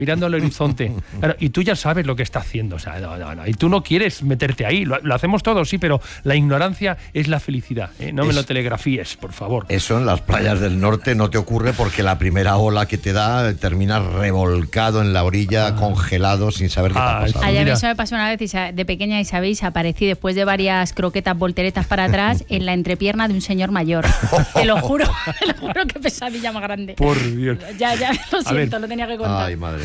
mirando al horizonte. Claro, y tú ya sabes lo que está haciendo. O sea, no. Y tú no quieres meterte ahí. Lo hacemos todos, sí, pero la ignorancia es la felicidad. No me lo telegrafíes, por favor. Eso en las playas del norte no te ocurre porque la primera ola que te da terminas revolcado en la orilla, congelado, sin saber qué te ha pasado. A mí eso me pasó una vez de pequeña, y sabéis, aparecí después de varias croquetas volteretas para atrás en la entrepierna de un señor mayor. Te lo juro que pesadilla más grande. Por Dios. Ya, lo siento, lo tenía que contar. Ay, madre.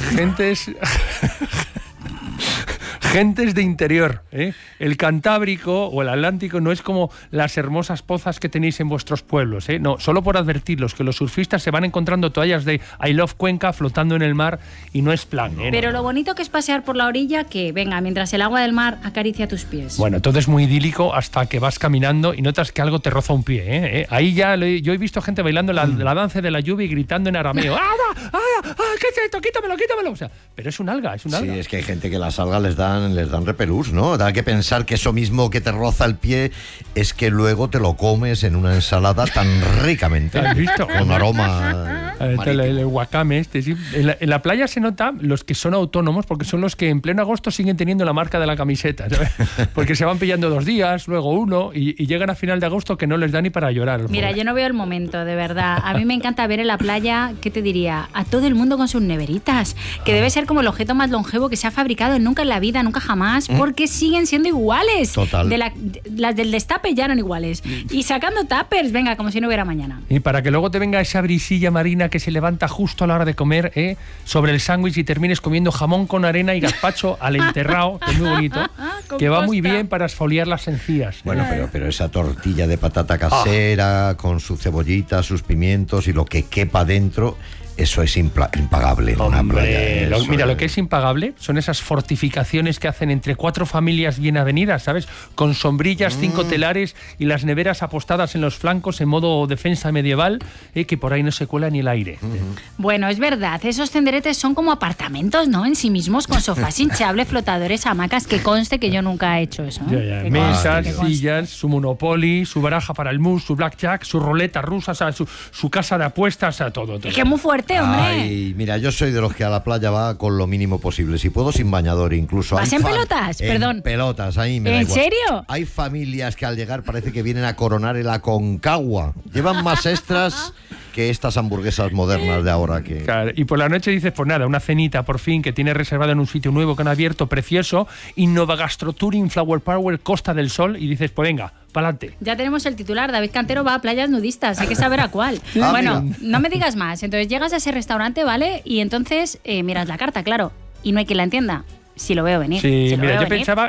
Gentes de interior, ¿eh? El Cantábrico o el Atlántico no es como las hermosas pozas que tenéis en vuestros pueblos, ¿eh? No, solo por advertirlos que los surfistas se van encontrando toallas de I Love Cuenca flotando en el mar y no es plan, ¿eh? Pero lo bonito que es pasear por la orilla, que venga, mientras el agua del mar acaricia tus pies. Bueno, todo es muy idílico hasta que vas caminando y notas que algo te roza un pie, ¿eh? Ahí ya yo he visto gente bailando la danza de la lluvia y gritando en arameo. ¿Qué es esto? Quítamelo. O sea, pero es un alga. Sí, es que hay gente que las algas les dan repelús, ¿no? Da que pensar que eso mismo que te roza el pie es que luego te lo comes en una ensalada tan ricamente. ¿Has visto? Con aroma el wakame sí. En la playa se nota los que son autónomos, porque son los que en pleno agosto siguen teniendo la marca de la camiseta, ¿sabes? Porque se van pillando 2 días, luego 1 y llegan a final de agosto que no les da ni para llorar. Mira, yo no veo el momento, de verdad. A mí me encanta ver en la playa, ¿qué te diría? A todo el mundo con sus neveritas, que debe ser como el objeto más longevo que se ha fabricado nunca en la vida, nunca jamás, porque siguen siendo iguales. Total. Las del destape ya eran iguales. Y sacando tuppers, venga, como si no hubiera mañana. Y para que luego te venga esa brisilla marina que se levanta justo a la hora de comer, sobre el sándwich y termines comiendo jamón con arena y gazpacho al enterrado, que es muy bonito, que va muy bien para esfoliar las encías. Bueno, pero esa tortilla de patata casera, con su cebollita, sus pimientos y lo que quepa dentro... Eso es impagable en una playa. Lo que es impagable son esas fortificaciones que hacen entre 4 familias bien avenidas, ¿sabes? Con sombrillas, 5 telares y las neveras apostadas en los flancos en modo defensa medieval, que por ahí no se cuela ni el aire. Bueno, es verdad, esos tenderetes son como apartamentos, ¿no? En sí mismos, con sofás hinchables, flotadores, hamacas, que conste que yo nunca he hecho eso. Mesas, sillas, su Monopoly, su baraja para el mus, su blackjack, su roleta rusa, su casa de apuestas, todo. Es que es muy fuerte. Hombre. Ay, mira, yo soy de los que a la playa va con lo mínimo posible. Si puedo, sin bañador incluso. ¿Vas en pelotas? Perdón. En pelotas, ahí me da igual. ¿En serio? Hay familias que al llegar parece que vienen a coronar el Aconcagua. Llevan más extras que estas hamburguesas modernas de ahora. Claro, y por la noche dices, pues nada, una cenita por fin que tiene reservada en un sitio nuevo que han abierto, precioso, Innova Gastro Touring Flower Power Costa del Sol, y dices, pues venga, pa'lante. Ya tenemos el titular, David Cantero va a playas nudistas, hay que saber a cuál. Bueno, no me digas más. Entonces llegas a ese restaurante, ¿vale? Y entonces miras la carta, claro, y no hay quien la entienda. Si lo veo venir. Sí, si mira, yo pensaba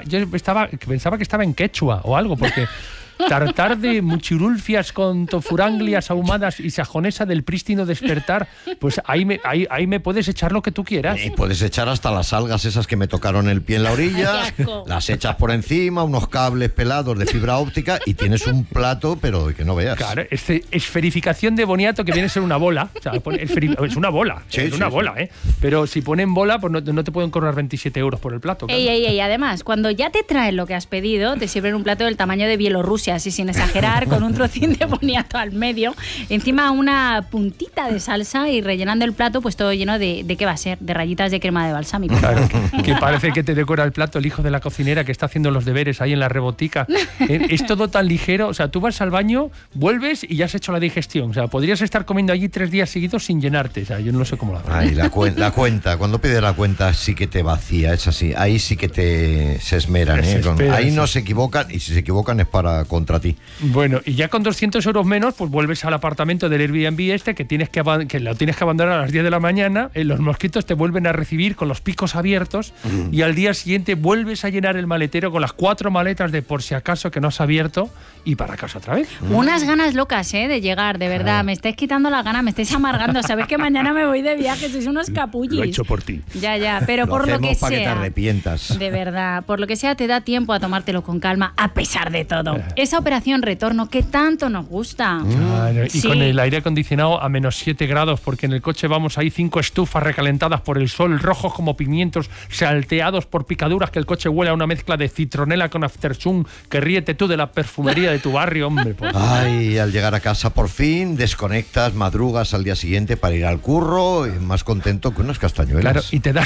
que estaba en quechua o algo, porque... Tartar de muchirulfias con tofuranglias ahumadas y sajonesa del prístino despertar, pues ahí me puedes echar lo que tú quieras. Y puedes echar hasta las algas esas que me tocaron el pie en la orilla, las echas por encima, unos cables pelados de fibra óptica y tienes un plato, pero que no veas. Claro, esferificación de boniato que viene a ser una bola. O sea, es una bola, bola, ¿eh? Pero si ponen bola, pues no te pueden cobrar 27 euros por el plato. Claro. Ey, además, cuando ya te traen lo que has pedido, te sirven un plato del tamaño de Bielorrusia, así sin exagerar, con un trocín de boniato al medio, encima una puntita de salsa y rellenando el plato pues todo lleno de ¿qué va a ser? De rayitas de crema de balsámico. Claro, que parece que te decora el plato el hijo de la cocinera que está haciendo los deberes ahí en la rebotica. Es todo tan ligero, o sea, tú vas al baño, vuelves y ya has hecho la digestión, o sea, podrías estar comiendo allí 3 días seguidos sin llenarte, o sea, yo no sé cómo lo hago. Ay, la cuenta, cuando pides la cuenta sí que te vacía, es así, ahí sí que se esmeran, ahí no se equivocan, y si se equivocan es contra ti. Bueno, y ya con 200 euros menos, pues vuelves al apartamento del Airbnb que lo tienes que abandonar a las 10 de la mañana, los mosquitos te vuelven a recibir con los picos abiertos y al día siguiente vuelves a llenar el maletero con las 4 maletas de por si acaso que no has abierto y para casa otra vez. Unas ganas locas, de llegar, de verdad. Me estáis quitando la gana, me estáis amargando. Sabéis que mañana me voy de viaje, sois unos capullis. Lo he hecho por ti. Ya, pero por lo que sea. Que te arrepientas. De verdad, por lo que sea te da tiempo a tomártelo con calma a pesar de todo. Esa operación retorno que tanto nos gusta. Claro, y Sí. con el aire acondicionado a menos 7 grados, porque en el coche vamos ahí 5 estufas recalentadas por el sol, rojos como pimientos, salteados por picaduras, que el coche huele a una mezcla de citronela con aftersun, que ríete tú de la perfumería de tu barrio, hombre. Pues. Ay, al llegar a casa por fin, desconectas, madrugas al día siguiente para ir al curro, y más contento que unas castañuelas. Claro, y te das